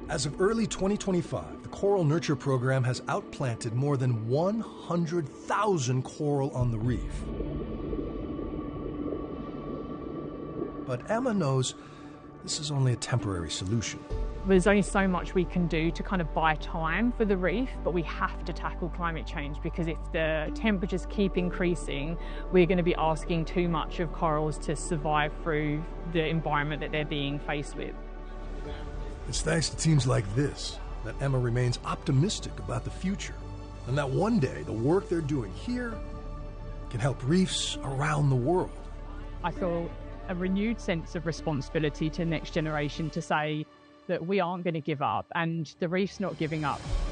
As of early 2025, the Coral Nurture Program has outplanted more than 100,000 coral on the reef. But Emma knows this is only a temporary solution. There's only so much we can do to kind of buy time for the reef, but we have to tackle climate change, because if the temperatures keep increasing, we're going to be asking too much of corals to survive through the environment that they're being faced with. It's thanks to teams like this that Emma remains optimistic about the future, and that one day the work they're doing here can help reefs around the world. I feel a renewed sense of responsibility to the next generation to say that we aren't going to give up, and the reef's not giving up.